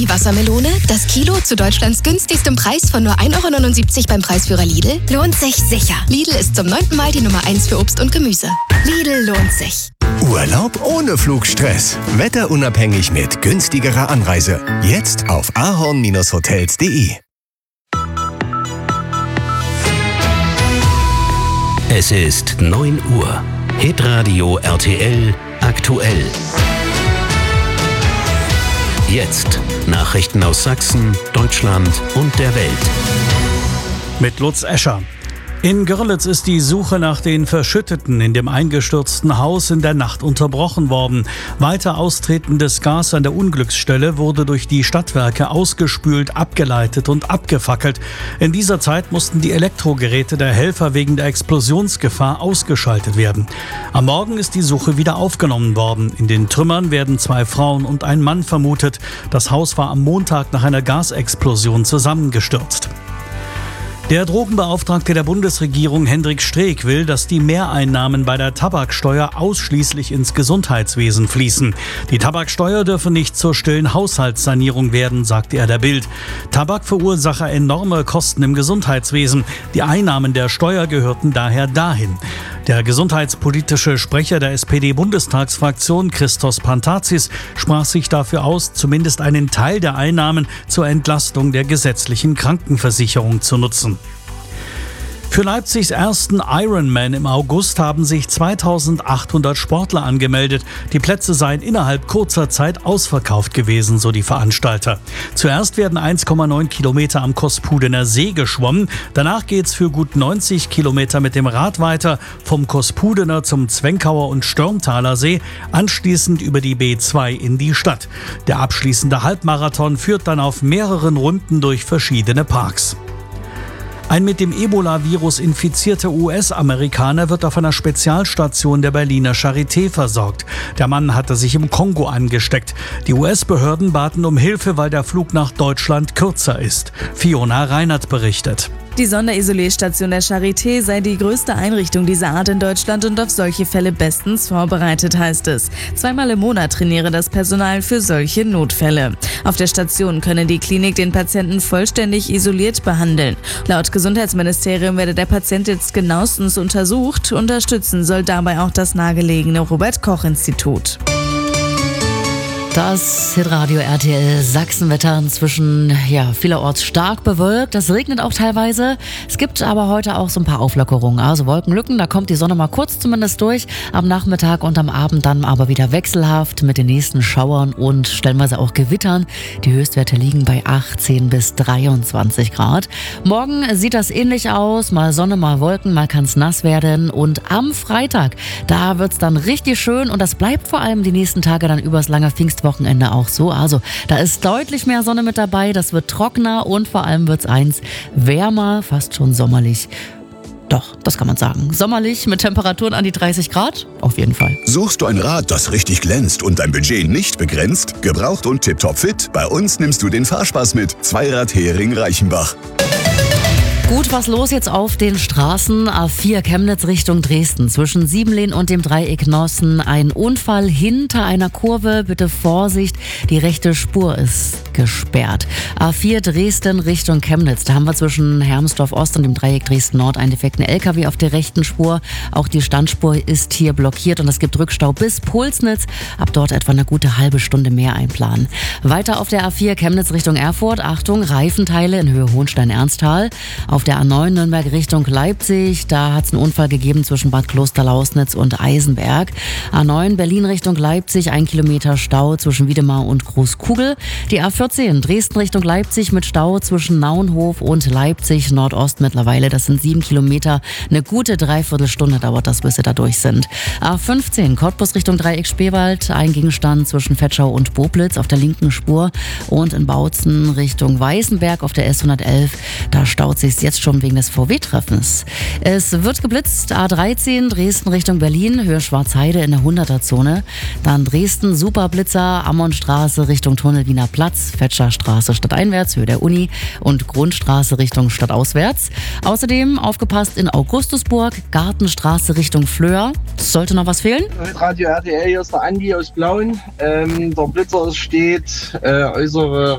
Die Wassermelone, das Kilo zu Deutschlands günstigstem Preis von nur 1,79 € beim Preisführer Lidl, lohnt sich sicher. Lidl ist zum 9. Mal die Nummer 1 für Obst und Gemüse. Lidl lohnt sich. Urlaub ohne Flugstress. Wetterunabhängig mit günstigerer Anreise. Jetzt auf ahorn-hotels.de. Es ist 9 Uhr. Hitradio RTL aktuell. Jetzt Nachrichten aus Sachsen, Deutschland und der Welt. Mit Lutz Escher. In Görlitz ist die Suche nach den Verschütteten in dem eingestürzten Haus in der Nacht unterbrochen worden. Weiter austretendes Gas an der Unglücksstelle wurde durch die Stadtwerke ausgespült, abgeleitet und abgefackelt. In dieser Zeit mussten die Elektrogeräte der Helfer wegen der Explosionsgefahr ausgeschaltet werden. Am Morgen ist die Suche wieder aufgenommen worden. In den Trümmern werden 2 Frauen und ein Mann vermutet. Das Haus war am Montag nach einer Gasexplosion zusammengestürzt. Der Drogenbeauftragte der Bundesregierung Hendrik Streeck will, dass die Mehreinnahmen bei der Tabaksteuer ausschließlich ins Gesundheitswesen fließen. Die Tabaksteuer dürfe nicht zur stillen Haushaltssanierung werden, sagte er der Bild. Tabak verursache enorme Kosten im Gesundheitswesen. Die Einnahmen der Steuer gehörten daher dahin. Der gesundheitspolitische Sprecher der SPD-Bundestagsfraktion, Christos Pantazis, sprach sich dafür aus, zumindest einen Teil der Einnahmen zur Entlastung der gesetzlichen Krankenversicherung zu nutzen. Für Leipzigs ersten Ironman im August haben sich 2800 Sportler angemeldet. Die Plätze seien innerhalb kurzer Zeit ausverkauft gewesen, so die Veranstalter. Zuerst werden 1,9 Kilometer am Kospudener See geschwommen. Danach geht's für gut 90 Kilometer mit dem Rad weiter, vom Kospudener zum Zwenkauer und Störmtaler See, anschließend über die B2 in die Stadt. Der abschließende Halbmarathon führt dann auf mehreren Runden durch verschiedene Parks. Ein mit dem Ebola-Virus infizierter US-Amerikaner wird auf einer Spezialstation der Berliner Charité versorgt. Der Mann hatte sich im Kongo angesteckt. Die US-Behörden baten um Hilfe, weil der Flug nach Deutschland kürzer ist. Fiona Reinert berichtet. Die Sonderisolierstation der Charité sei die größte Einrichtung dieser Art in Deutschland und auf solche Fälle bestens vorbereitet, heißt es. 2-mal im Monat trainiere das Personal für solche Notfälle. Auf der Station könne die Klinik den Patienten vollständig isoliert behandeln. Laut Gesundheitsministerium werde der Patient jetzt genauestens untersucht. Unterstützen soll dabei auch das nahegelegene Robert-Koch-Institut. Das Hitradio RTL Sachsenwetter inzwischen vielerorts stark bewölkt. Es regnet auch teilweise. Es gibt aber heute auch so ein paar Auflockerungen. Also Wolkenlücken, da kommt die Sonne mal kurz zumindest durch. Am Nachmittag und am Abend dann aber wieder wechselhaft mit den nächsten Schauern und stellenweise auch Gewittern. Die Höchstwerte liegen bei 18 bis 23 Grad. Morgen sieht das ähnlich aus. Mal Sonne, mal Wolken, mal kann es nass werden. Und am Freitag, da wird's dann richtig schön. Und das bleibt vor allem die nächsten Tage dann übers lange Pfingstwochenende auch so. Also da ist deutlich mehr Sonne mit dabei, das wird trockener und vor allem wird's wärmer, fast schon sommerlich. Doch, das kann man sagen. Sommerlich mit Temperaturen an die 30 Grad? Auf jeden Fall. Suchst du ein Rad, das richtig glänzt und dein Budget nicht begrenzt? Gebraucht und tipptopp fit? Bei uns nimmst du den Fahrspaß mit. Zweirad Hering Reichenbach. Gut, was los jetzt auf den Straßen? A4 Chemnitz Richtung Dresden. Zwischen Siebenlehn und dem Dreieck Nossen ein Unfall hinter einer Kurve. Bitte Vorsicht, die rechte Spur ist gesperrt. A4 Dresden Richtung Chemnitz. Da haben wir zwischen Hermsdorf Ost und dem Dreieck Dresden Nord einen defekten LKW auf der rechten Spur. Auch die Standspur ist hier blockiert und es gibt Rückstau bis Pulsnitz. Ab dort etwa eine gute halbe Stunde mehr einplanen. Weiter auf der A4 Chemnitz Richtung Erfurt. Achtung, Reifenteile in Höhe Hohenstein-Ernsthal. Auf der A9 Nürnberg Richtung Leipzig, da hat es einen Unfall gegeben zwischen Bad Klosterlausnitz und Eisenberg. A9 Berlin Richtung Leipzig, 1 Kilometer Stau zwischen Wiedemar und Großkugel. Die A14 Dresden Richtung Leipzig mit Stau zwischen Naunhof und Leipzig Nordost mittlerweile. Das sind 7 Kilometer. Eine gute Dreiviertelstunde dauert das, bis sie da durch sind. A15 Cottbus Richtung Dreieck Spreewald, ein Gegenstand zwischen Vetschau und Boblitz auf der linken Spur. Und in Bautzen Richtung Weißenberg auf der S111, da staut sich jetzt schon wegen des VW-Treffens. Es wird geblitzt, A13 Dresden Richtung Berlin, Höhe Schwarzheide in der 100er-Zone. Dann Dresden Superblitzer, Ammonstraße Richtung Tunnel Wiener Platz, Fetscherstraße stadteinwärts, Höhe der Uni und Grundstraße Richtung stadtauswärts. Außerdem aufgepasst in Augustusburg, Gartenstraße Richtung Flöhr. Sollte noch was fehlen? Radio RTL, hier ist der Andi aus Blauen. Der Blitzer steht äußere